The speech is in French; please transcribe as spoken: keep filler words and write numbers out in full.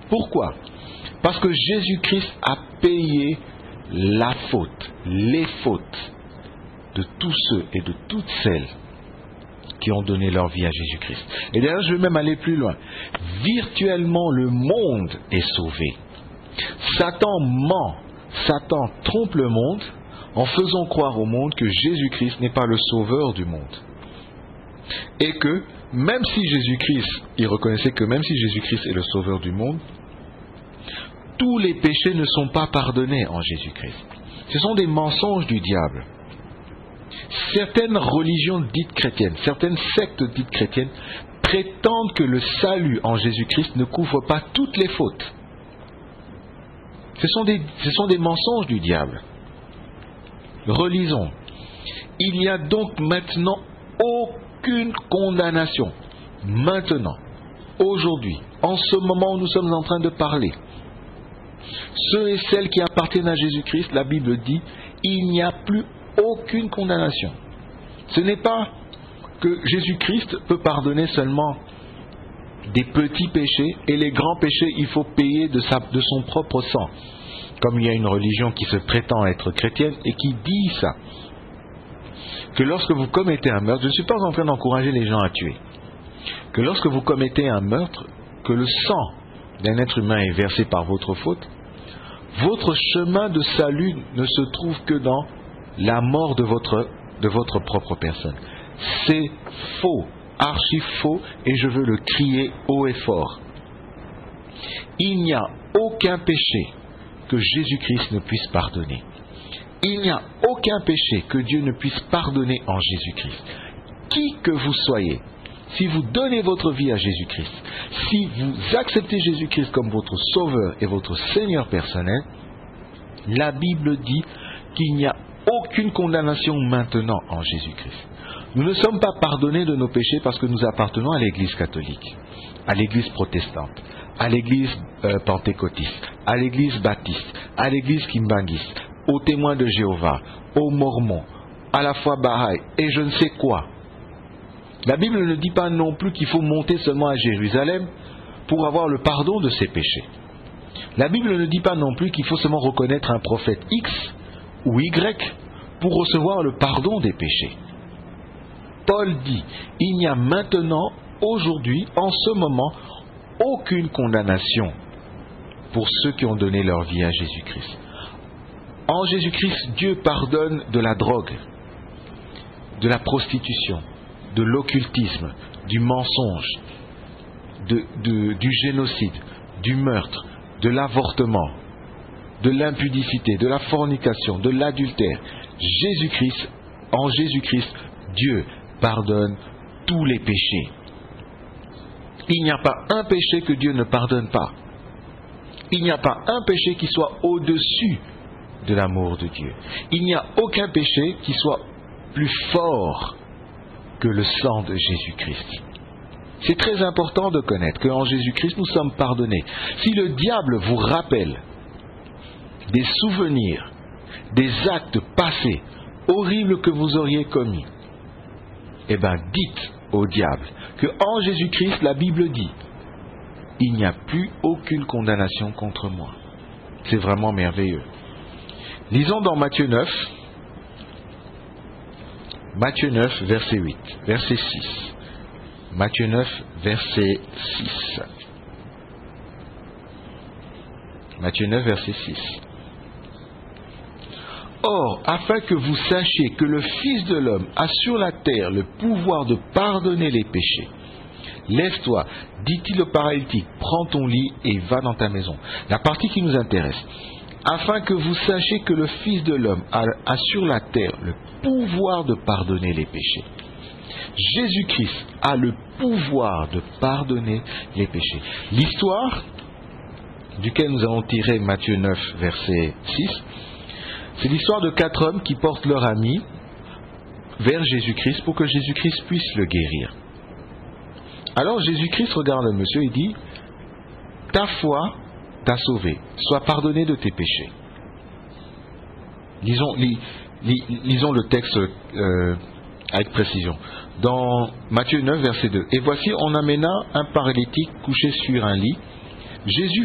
Pourquoi ? Parce que Jésus-Christ a payé la faute, les fautes de tous ceux et de toutes celles qui ont donné leur vie à Jésus-Christ. Et d'ailleurs, je vais même aller plus loin. Virtuellement, le monde est sauvé. Satan ment, Satan trompe le monde en faisant croire au monde que Jésus-Christ n'est pas le sauveur du monde. Et que, même si Jésus-Christ, il reconnaissait que même si Jésus-Christ est le sauveur du monde, tous les péchés ne sont pas pardonnés en Jésus-Christ. Ce sont des mensonges du diable. Certaines religions dites chrétiennes, certaines sectes dites chrétiennes, prétendent que le salut en Jésus-Christ ne couvre pas toutes les fautes. Ce sont des, ce sont des mensonges du diable. Relisons. Il n'y a donc maintenant aucune condamnation. Maintenant, aujourd'hui, en ce moment où nous sommes en train de parler, ceux et celles qui appartiennent à Jésus-Christ, la Bible dit, il n'y a plus aucune condamnation. Ce n'est pas que Jésus-Christ peut pardonner seulement des petits péchés et les grands péchés, il faut payer de, sa, de son propre sang. Comme il y a une religion qui se prétend être chrétienne et qui dit ça. Que lorsque vous commettez un meurtre, je ne suis pas en train d'encourager les gens à tuer, que lorsque vous commettez un meurtre, que le sang d'un être humain est versé par votre faute, votre chemin de salut ne se trouve que dans la mort de votre, de votre propre personne. C'est faux, archi faux, et je veux le crier haut et fort. Il n'y a aucun péché que Jésus-Christ ne puisse pardonner. Il n'y a aucun péché que Dieu ne puisse pardonner en Jésus-Christ. Qui que vous soyez, si vous donnez votre vie à Jésus-Christ, si vous acceptez Jésus-Christ comme votre sauveur et votre Seigneur personnel, la Bible dit qu'il n'y a aucune condamnation maintenant en Jésus-Christ. Nous ne sommes pas pardonnés de nos péchés parce que nous appartenons à l'Église catholique, à l'Église protestante, à l'Église euh, pentecôtiste, à l'Église baptiste, à l'Église kimbangiste, aux témoins de Jéhovah, aux mormons, à la foi Baha'i et je ne sais quoi. La Bible ne dit pas non plus qu'il faut monter seulement à Jérusalem pour avoir le pardon de ses péchés. La Bible ne dit pas non plus qu'il faut seulement reconnaître un prophète X ou Y pour recevoir le pardon des péchés. Paul dit, il n'y a maintenant, aujourd'hui, en ce moment, aucune condamnation pour ceux qui ont donné leur vie à Jésus-Christ. En Jésus-Christ, Dieu pardonne de la drogue, de la prostitution, de l'occultisme, du mensonge, de, de, du génocide, du meurtre, de l'avortement, de l'impudicité, de la fornication, de l'adultère. Jésus-Christ, en Jésus-Christ, Dieu pardonne tous les péchés. Il n'y a pas un péché que Dieu ne pardonne pas. Il n'y a pas un péché qui soit au-dessus de l'amour de Dieu. Il n'y a aucun péché qui soit plus fort que le sang de Jésus-Christ. C'est très important de connaître qu'en Jésus-Christ, nous sommes pardonnés. Si le diable vous rappelle des souvenirs, des actes passés, horribles que vous auriez commis, eh bien, dites au diable que en Jésus-Christ, la Bible dit, il n'y a plus aucune condamnation contre moi. C'est vraiment merveilleux. Lisons dans Matthieu neuf, Matthieu neuf, verset huit, verset six. Matthieu neuf, verset six. Matthieu neuf, verset six. Or, afin que vous sachiez que le Fils de l'homme a sur la terre le pouvoir de pardonner les péchés, lève-toi, dit-il au paralytique, prends ton lit et va dans ta maison. La partie qui nous intéresse. Afin que vous sachiez que le Fils de l'homme a, a sur la terre le pouvoir de pardonner les péchés. Jésus-Christ a le pouvoir de pardonner les péchés. L'histoire duquel nous avons tiré Matthieu neuf, verset six, c'est l'histoire de quatre hommes qui portent leur ami vers Jésus-Christ pour que Jésus-Christ puisse le guérir. Alors Jésus-Christ regarde le monsieur et dit, ta foi t'a sauvé, sois pardonné de tes péchés. Lisons, lis, lis, lisons le texte euh, avec précision. Dans Matthieu neuf, verset deux. Et voici, on amena un paralytique couché sur un lit. Jésus